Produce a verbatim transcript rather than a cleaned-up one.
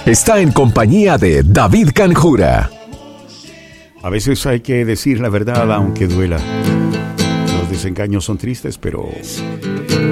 está en compañía de David Canjura. A veces hay que decir la verdad aunque duela. Los desengaños son tristes, pero